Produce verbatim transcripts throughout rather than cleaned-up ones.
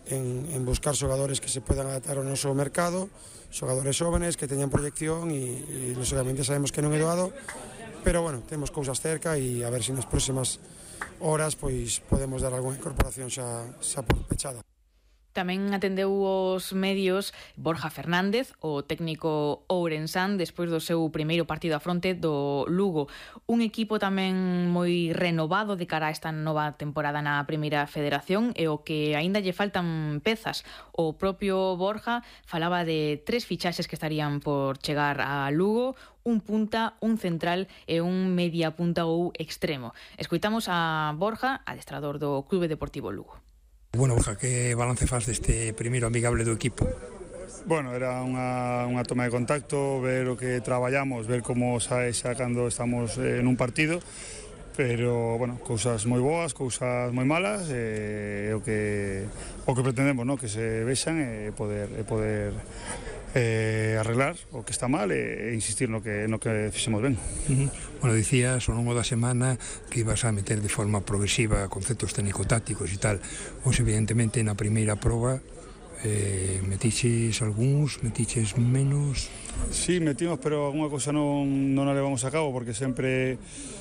en, en buscar xogadores que se podan adaptar ao noso mercado, xogadores xóvenes que teñan proyección e, e lógicamente sabemos que non é doado, pero bueno, temos cousas cerca e a ver se nas próximas horas pois podemos dar algunha incorporación xa, xa por pechada. Tamén atendeu os medios Borja Fernández, o técnico ourensán, despois do seu primeiro partido a fronte do Lugo. Un equipo tamén moi renovado de cara a esta nova temporada na Primeira Federación e o que aínda lle faltan pezas. O propio Borja falaba de tres fichaxes que estarían por chegar a Lugo, un punta, un central e un media punta ou extremo. Escoitamos a Borja, adestrador do Clube Deportivo Lugo. Bueno, Borja, que balance faz deste primeiro amigable do equipo? Bueno, era unha, unha toma de contacto, ver o que traballamos, ver como sae xa cando estamos en un partido, pero, bueno, cousas moi boas, cousas moi malas, e o que o que pretendemos, ¿no? Que se vexan e poder e poder eh, arreglar o que está mal e, e insistir no que no que fixemos ben. Uh-huh. Bueno, dicías ao longo da semana que ibas a meter de forma progresiva conceptos técnico-tácticos e tal. Pois evidentemente na primeira proba eh, metiches algúns, metiches menos. Sí, metimos, pero alguna cosa non, non a levamos a cabo porque sempre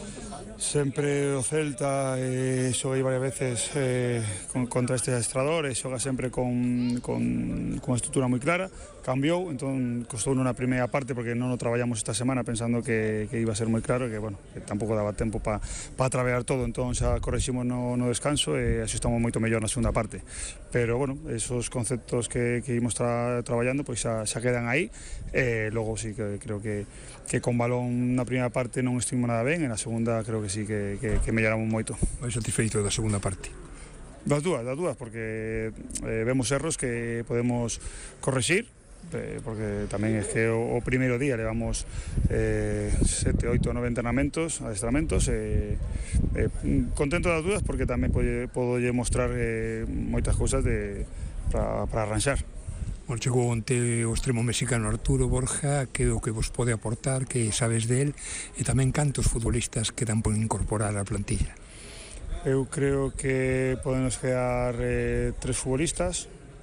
sempre o Celta eh, xoguei varias veces eh, con, contra este adestrador e xoga sempre con, con, con estrutura moi clara. Cambiou, entón costou na primeira parte porque non o traballamos esta semana pensando que, que iba a ser moi claro e que, bueno, que tampouco daba tempo para pa traballar todo, entón xa correximos no, no descanso e así estamos moito mellor na segunda parte, pero bueno, esos conceptos que, que imos tra, traballando pois xa, xa quedan aí e logo sí que creo que, que con balón na primeira parte non estivemos nada ben e na segunda creo que sí que, que, que melloramos moito. Vai satisfeito da segunda parte? Das dúas, das dúas, porque eh, vemos erros que podemos correxir, eh, porque tamén é que o, o primeiro día levamos eh, sete, oito, nove entrenamentos, adestramentos, e eh, eh, contento das dúas porque tamén pode, podo mostrar eh, moitas cousas para arranxar. Bueno, chegou onte o extremo mexicano Arturo Borja, que é o que vos pode aportar, que sabes del, e tamén cantos futbolistas quedan por incorporar á plantilla? Eu creo que podemos quedar eh, tres futbolistas,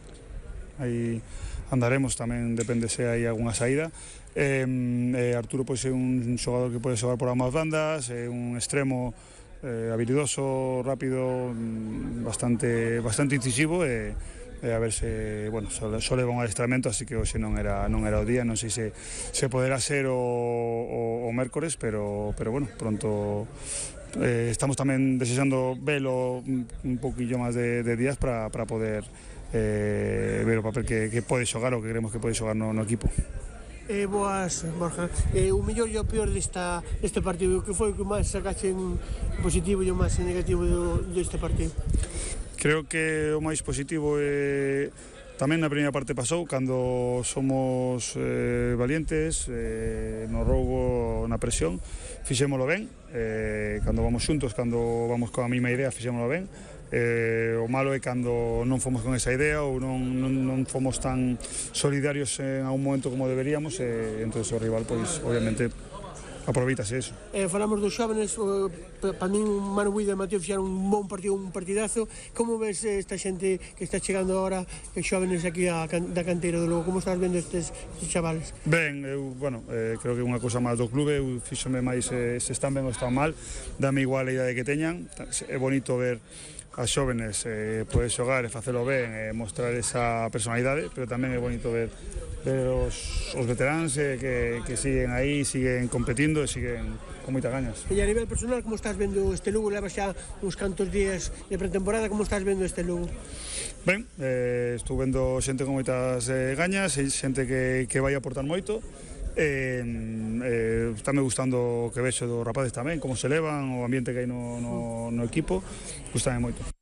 aí andaremos tamén, depende se hai algunha saída. Eh, eh, Arturo pois é un xogador que pode xogar por ambas bandas, é un extremo eh, habilidoso, rápido, bastante bastante incisivo e e a ver se, bueno, só, só leva un adestramento, así que hoxe non era non era o día, non sei se se poderá ser o, o, o mércores, pero pero bueno, pronto eh, estamos tamén desexando velo un, un poquillo máis de, de días para para poder eh, ver o papel que, que pode xogar o que creemos que pode xogar no, no equipo. Eh, boas, Borja. Eh, o mellor e o peor desta, deste partido, que foi o que máis sacaxe en positivo e o máis negativo do, deste partido? Creo que o máis positivo é tamén na primeira parte pasou, cando somos eh, valientes, eh, no roubo, na presión, fixémolo ben, eh, cando vamos xuntos, cando vamos coa mesma idea, fixémolo ben. Eh, o malo é cando non fomos con esa idea ou non, non, non fomos tan solidarios en un momento como deberíamos e entón o rival, pois, obviamente, aproveitase eso. Eh, falamos dos xóvenes, uh, para min Manu Buida e Mateo fixaron un bon partido, un partidazo. Como ves esta xente que está chegando agora, os xóvenes aquí a, da canteira do Lugo? Como estás vendo estes, estes chavales? Ben, eu, bueno, eh, creo que é unha cousa máis do clube, eu fíxome máis eh, se están ben ou están mal, dame igual a idade que teñan, é bonito ver as xóvenes eh, poder xogar e facelo ben e mostrar esa personalidade, pero tamén é bonito ver, ver os, os veteráns eh, que, que siguen aí, siguen competindo e siguen con moitas gañas. E a nivel personal, como estás vendo este Lugo? Levas xa uns cantos días de pretemporada, como estás vendo este Lugo? Ben, eh, estou vendo xente con moitas eh, gañas e xente que, que vai aportar moito. Eh, eh, estáme gustando o que vexo dos rapaces tamén, como se levan, o ambiente que hai no, no, no equipo, gustame moito.